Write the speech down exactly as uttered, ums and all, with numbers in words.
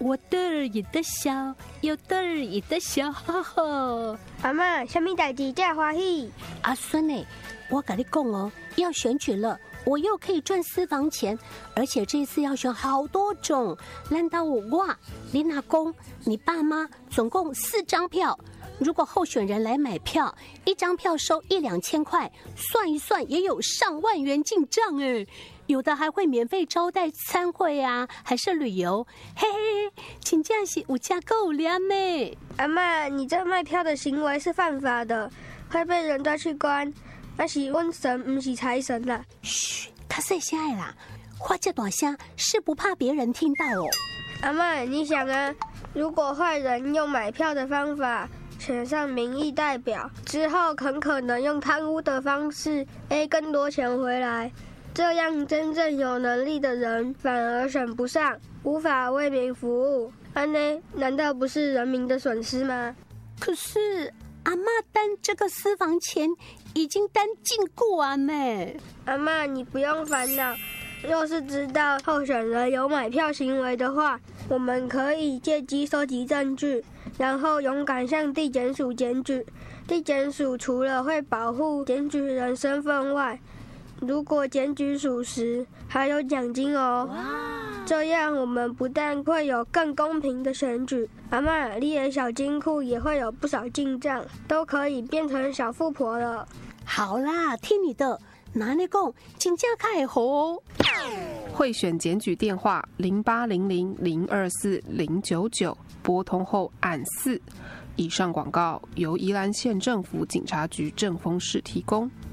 我得意的笑，又得意的笑。呵呵。 阿嬷，什么代志这欢喜？ 阿孙呢？我跟你讲哦，要选举了，我又可以赚私房钱，而且这次要选好多种。难道我、你阿公、你爸妈总共四张票？如果候选人来买票，一张票收一两千块，算一算也有上万元进账哎。有的还会免费招待参会啊，还是旅游，嘿嘿，真正是有加够量呢。 阿嬷，你这卖票的行为是犯法的，会被人抓去关。那是瘟神，不是财神啦。 嘘，较细声的啦，话这大声是不怕别人听到哦。 阿嬷，你想啊，如果坏人用买票的方法选上民意代表之后，很可能用贪污的方式 A 更多钱回来，这样真正有能力的人反而选不上，无法为民服务，安呢？难道不是人民的损失吗？ 可是阿嬷担这个私房钱已经担尽过啊妹。 阿嬷，你不用烦恼，若是知道候选人有买票行为的话，我们可以借机收集证据，然后勇敢向地检署检举。地检署除了会保护检举人身份外，如果检举属实，还有奖金哦。这样我们不但会有更公平的选举，阿嬷，你的小金库也会有不少进账，都可以变成小富婆了。 好啦，听你的，拿你讲，真正开好。 贿选检举电话零八零零零二四零九九，拨通后按四。以上广告由宜兰县政府警察局政风室提供。